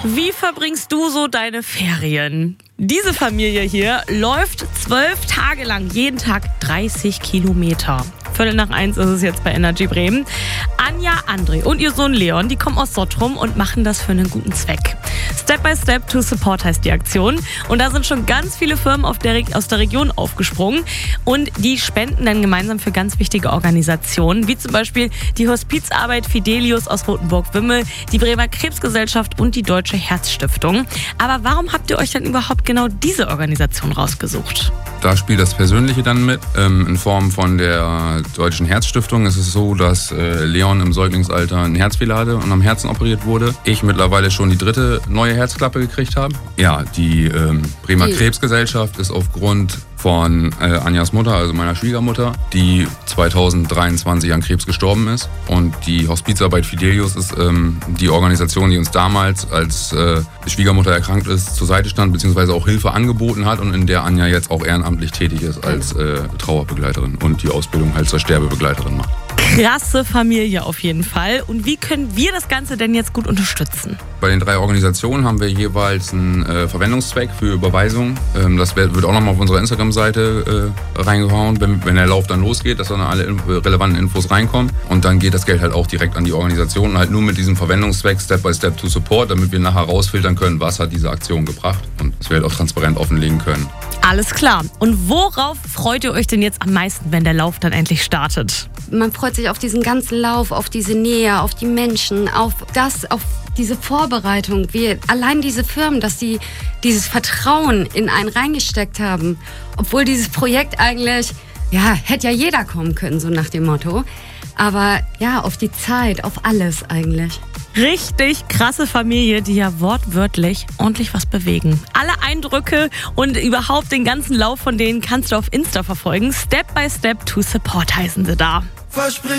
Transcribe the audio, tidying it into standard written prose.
Wie verbringst du so deine Ferien? Diese Familie hier läuft 12 Tage lang, jeden Tag 30 Kilometer. 1:45 ist es jetzt bei Energy Bremen. Anja, André und ihr Sohn Leon, die kommen aus Sottrum und machen das für einen guten Zweck. Step by Step to Support heißt die Aktion. Und da sind schon ganz viele Firmen aus der Region aufgesprungen. Und die spenden dann gemeinsam für ganz wichtige Organisationen, wie zum Beispiel die Hospizarbeit Fidelius aus Rothenburg-Wimmel, die Bremer Krebsgesellschaft und die Deutsche Herzstiftung. Aber warum habt ihr euch dann überhaupt genau diese Organisation rausgesucht? Da spielt das Persönliche dann mit. In Form von der Deutschen Herzstiftung ist es so, dass Leon im Säuglingsalter einen Herzfehler hatte und am Herzen operiert wurde. Ich mittlerweile schon die 3. neue Herzklappe gekriegt habe. Ja, die Bremer Krebsgesellschaft ist aufgrund von Anjas Mutter, also meiner Schwiegermutter, die 2023 an Krebs gestorben ist. Und die Hospizarbeit Fidelius ist die Organisation, die uns damals, als die Schwiegermutter erkrankt ist, zur Seite stand, beziehungsweise auch Hilfe angeboten hat und in der Anja jetzt auch ehrenamtlich tätig ist als Trauerbegleiterin und die Ausbildung halt zur Sterbebegleiterin macht. Krasse Familie auf jeden Fall. Und wie können wir das Ganze denn jetzt gut unterstützen? Bei den 3 Organisationen haben wir jeweils einen Verwendungszweck für Überweisung. Das wird auch nochmal auf unserer Instagram-Seite reingehauen, wenn der Lauf dann losgeht, dass dann alle relevanten Infos reinkommen. Und dann geht das Geld halt auch direkt an die Organisation, halt nur mit diesem Verwendungszweck Step by Step to Support, damit wir nachher rausfiltern können, was hat diese Aktion gebracht und dass wir halt auch transparent offenlegen können. Alles klar. Und worauf freut ihr euch denn jetzt am meisten, wenn der Lauf dann endlich startet? Man freut sich auf diesen ganzen Lauf, auf diese Nähe, auf die Menschen, auf diese Vorbereitung. Allein diese Firmen, dass sie dieses Vertrauen in einen reingesteckt haben. Obwohl dieses Projekt eigentlich, hätte ja jeder kommen können, so nach dem Motto. Aber auf die Zeit, auf alles eigentlich. Richtig krasse Familie, die ja wortwörtlich ordentlich was bewegen. Alle Eindrücke und überhaupt den ganzen Lauf von denen kannst du auf Insta verfolgen. Step by Step to Support heißen sie da.